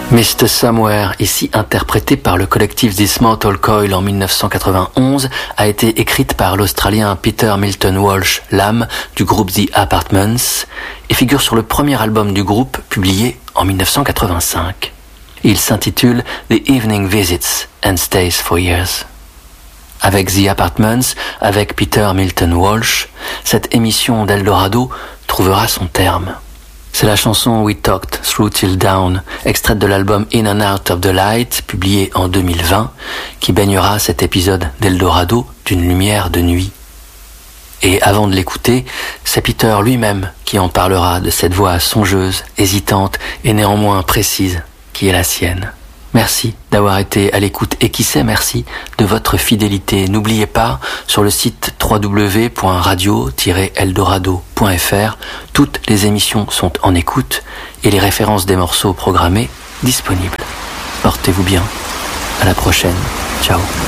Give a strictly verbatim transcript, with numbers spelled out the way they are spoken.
mister Somewhere, ici interprété par le collectif This Mortal Coil en dix-neuf cent quatre-vingt-onze, a été écrite par l'Australien Peter Milton Walsh, l'âme du groupe The Apartments, et figure sur le premier album du groupe publié en dix-neuf cent quatre-vingt-cinq. Il s'intitule The Evening Visits and Stays for Years. Avec The Apartments, avec Peter Milton Walsh, cette émission d'Eldorado trouvera son terme. C'est la chanson We Talked Through Till Down, extraite de l'album In and Out of the Light, publié en deux mille vingt, qui baignera cet épisode d'Eldorado d'une lumière de nuit. Et avant de l'écouter, c'est Peter lui-même qui en parlera de cette voix songeuse, hésitante et néanmoins précise qui est la sienne. Merci d'avoir été à l'écoute et qui sait, merci de votre fidélité. N'oubliez pas, sur le site w w w point radio tiret eldorado point f r, toutes les émissions sont en écoute et les références des morceaux programmés disponibles. Portez-vous bien. À la prochaine. Ciao.